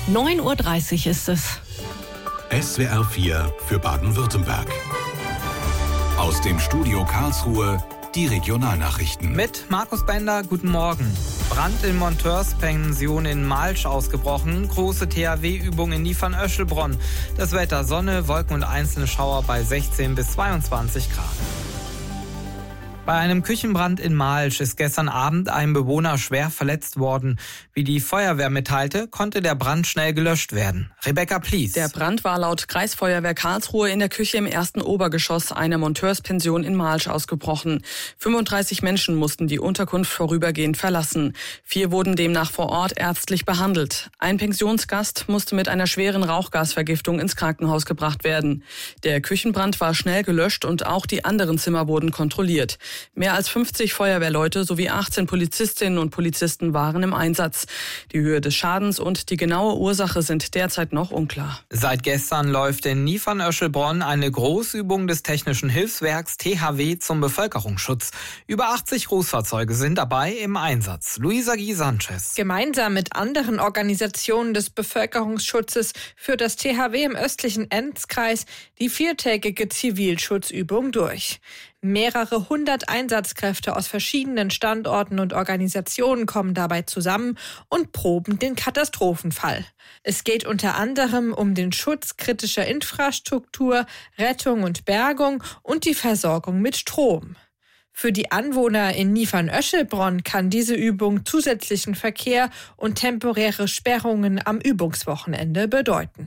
9:30 Uhr ist es. SWR 4 für Baden-Württemberg. Aus dem Studio Karlsruhe die Regionalnachrichten. Mit Markus Bender, guten Morgen. Brand in Monteurspension in Malsch ausgebrochen. Große THW-Übung in Niefern-Öschelbronn. Das Wetter: Sonne, Wolken und einzelne Schauer bei 16 bis 22 Grad. Bei einem Küchenbrand in Malsch ist gestern Abend ein Bewohner schwer verletzt worden. Wie die Feuerwehr mitteilte, konnte der Brand schnell gelöscht werden. Rebecca Plies. Der Brand war laut Kreisfeuerwehr Karlsruhe in der Küche im ersten Obergeschoss einer Monteurspension in Malsch ausgebrochen. 35 Menschen mussten die Unterkunft vorübergehend verlassen. 4 wurden demnach vor Ort ärztlich behandelt. Ein Pensionsgast musste mit einer schweren Rauchgasvergiftung ins Krankenhaus gebracht werden. Der Küchenbrand war schnell gelöscht und auch die anderen Zimmer wurden kontrolliert. Mehr als 50 Feuerwehrleute sowie 18 Polizistinnen und Polizisten waren im Einsatz. Die Höhe des Schadens und die genaue Ursache sind derzeit noch unklar. Seit gestern läuft in Niefern-Öschelbronn eine Großübung des Technischen Hilfswerks THW zum Bevölkerungsschutz. Über 80 Großfahrzeuge sind dabei im Einsatz. Luisa Guy-Sanchez. Gemeinsam mit anderen Organisationen des Bevölkerungsschutzes führt das THW im östlichen Enzkreis die 4-tägige Zivilschutzübung durch. Mehrere 100 Einsatzkräfte aus verschiedenen Standorten und Organisationen kommen dabei zusammen und proben den Katastrophenfall. Es geht unter anderem um den Schutz kritischer Infrastruktur, Rettung und Bergung und die Versorgung mit Strom. Für die Anwohner in Niefern-Öschelbronn kann diese Übung zusätzlichen Verkehr und temporäre Sperrungen am Übungswochenende bedeuten.